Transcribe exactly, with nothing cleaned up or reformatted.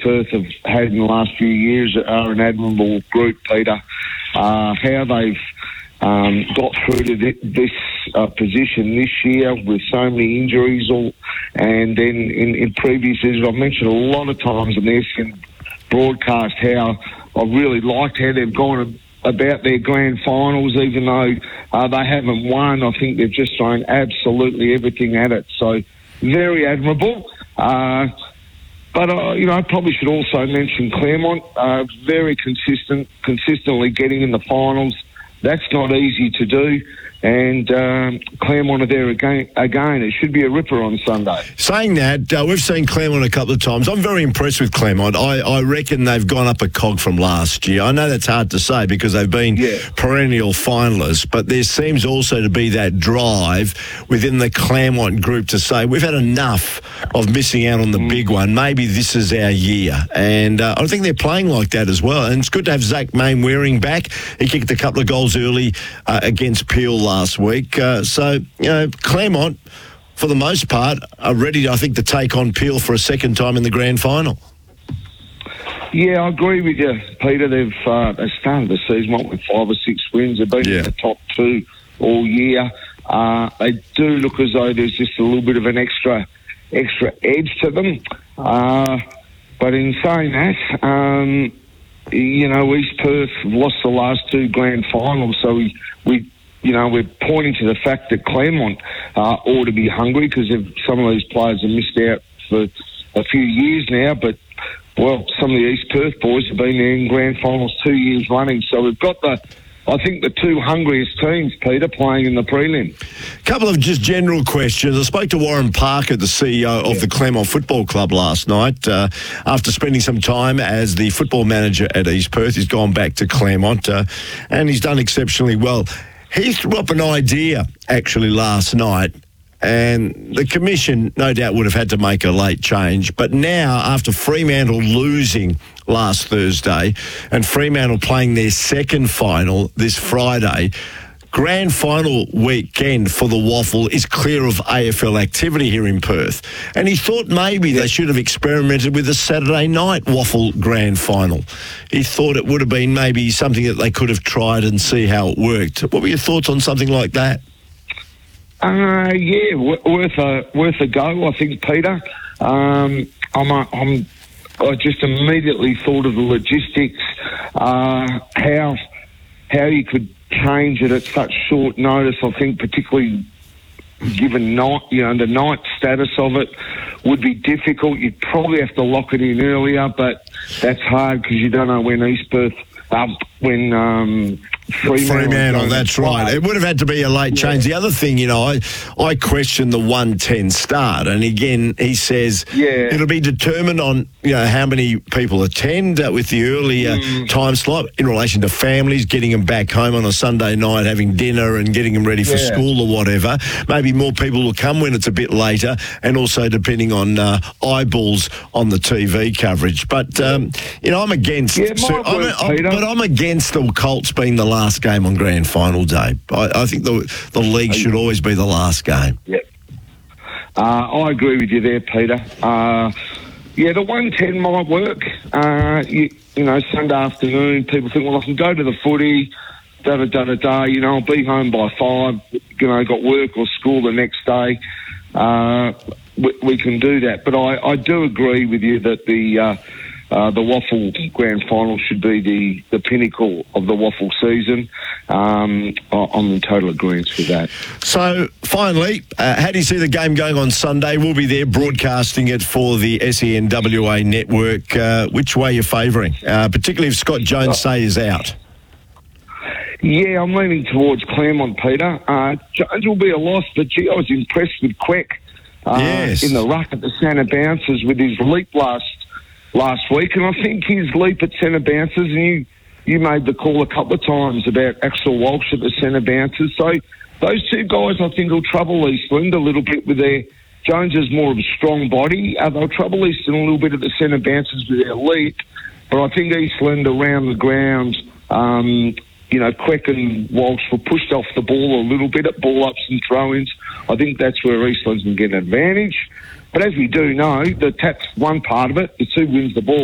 Perth have had in the last few years are an admirable group, Peter. Uh, how they've um, got through to th- this uh, position this year with so many injuries, all, and then in, in previous years, I've mentioned a lot of times in this in broadcast how I've really liked how they've gone about their grand finals, even though uh, they haven't won. I think they've just thrown absolutely everything at it. So very admirable. Uh, but, uh, you know, I probably should also mention Claremont, uh, very consistent, consistently getting in the finals. That's not easy to do. And um, Claremont are there again, again. It should be a ripper on Sunday. Saying that, uh, we've seen Claremont a couple of times. I'm very impressed with Claremont. I, I reckon they've gone up a cog from last year. I know that's hard to say because they've been yeah. perennial finalists, but there seems also to be that drive within the Claremont group to say we've had enough of missing out on the mm. big one. Maybe this is our year. And uh, I think they're playing like that as well. And it's good to have Zach Mainwaring back. He kicked a couple of goals early uh, against Peel last week. Uh, so, you know, Claremont, for the most part, are ready, I think, to take on Peel for a second time in the grand final. Yeah, I agree with you, Peter. They've uh, they started the season what, with five or six wins. They've been yeah. in the top two all year. Uh, they do look as though there's just a little bit of an extra extra edge to them. Uh, but in saying that, um, you know, East Perth lost the last two grand finals, so we, we you know, we're pointing to the fact that Claremont uh, ought to be hungry because some of these players have missed out for a few years now. But, well, some of the East Perth boys have been there in grand finals two years running. So we've got the, I think, the two hungriest teams, Peter, playing in the prelim. A couple of just general questions. I spoke to Warren Parker, the C E O of yeah. the Claremont Football Club last night. Uh, after spending some time as the football manager at East Perth, he's gone back to Claremont uh, and he's done exceptionally well. He threw up an idea, actually, last night, and the Commission, no doubt, would have had to make a late change. But now, after Fremantle losing last Thursday and Fremantle playing their second final this Friday, grand final weekend for the Waffle is clear of A F L activity here in Perth. And he thought maybe they should have experimented with a Saturday night Waffle grand final. He thought it would have been maybe something that they could have tried and see how it worked. What were your thoughts on something like that? Uh, yeah, w- worth a worth a go, I think, Peter. Um, I'm, a, I'm, I just immediately thought of the logistics, uh, how how you could change it at such short notice. I think particularly given night, you know, the night status of it would be difficult. You'd probably have to lock it in earlier, but that's hard because you don't know when East Perth, um, when um, Fremantle. Fremantle, that's right. It would have had to be a late yeah. change. The other thing, you know, I, I question the one ten start. And again, he says yeah. it'll be determined on, you know, how many people attend uh, with the earlier mm. time slot in relation to families, getting them back home on a Sunday night, having dinner and getting them ready for yeah. school or whatever. Maybe more people will come when it's a bit later, and also depending on uh, eyeballs on the T V coverage. But, um, you know, I'm against... Yeah, so, I'm, work, I'm, but I'm against the Colts being the last game on grand final day. I, I think the the league should always be the last game. Yep. Uh, I agree with you there, Peter. Uh, yeah, the one ten might work. Uh, you, you know, Sunday afternoon, people think, well, I can go to the footy, da da da da da. You know, I'll be home by five. You know, got work or school the next day. Uh, we, we can do that. But I, I do agree with you that the uh, Uh, the Waffle Grand Final should be the, the pinnacle of the Waffle season. Um, I'm in total agreement with that. So, finally, uh, how do you see the game going on Sunday? We'll be there broadcasting it for the S E N W A network. Uh, which way are you favouring, uh, particularly if Scott Jones say is out? Yeah, I'm leaning towards Claremont, Peter. Uh, Jones will be a loss, but gee, I was impressed with Queck uh, yes. in the ruck at the centre bounces with his leap last last week, and I think his leap at centre bounces, and you, you made the call a couple of times about Axel Walsh at the centre bounces, so those two guys I think will trouble Eastland a little bit with their... Jones is more of a strong body, uh, they'll trouble Eastland a little bit at the centre bounces with their leap, but I think Eastland around the ground, um, you know, Queck and Walsh were pushed off the ball a little bit at ball-ups and throw-ins. I think that's where Eastland can get an advantage. But as we do know, the tap's one part of it. It's who wins the ball.